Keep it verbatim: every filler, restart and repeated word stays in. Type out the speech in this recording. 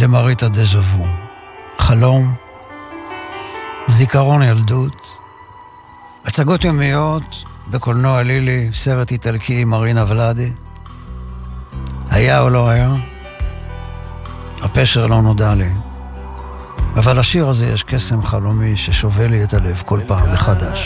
למרית הדז'בו. חלום, זיכרון ילדות, הצגות יומיות בקולנוע לילי, סרט איטלקי עם מרינה ולאדי. היה או לא היה? הפשר לא נודע לי. אבל השיר הזה יש קסם חלומי ששובה לי את הלב כל פעם מחדש.